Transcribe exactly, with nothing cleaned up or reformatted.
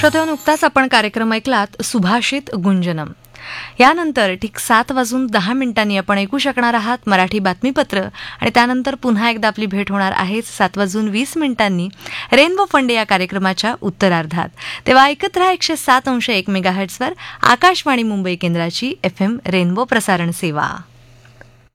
श्रोत्यांनो, नुकताच आपण कार्यक्रम ऐकलात सुभाषित गुंजनम. यानंतर ठीक सात वाजून दहा मिनिटांनी आपण ऐकू शकणार आहात मराठी बातमीपत्र आणि त्यानंतर पुन्हा एकदा आपली भेट होणार आहे सात वाजून वीस मिनिटांनी रेनबो फंडे या कार्यक्रमाच्या उत्तरार्धात. तेव्हा ऐकत राहा एकशे सात अंश एक मेगाहर्ट्झवर आकाशवाणी मुंबई केंद्राची एफ एम रेनबो प्रसारण सेवा.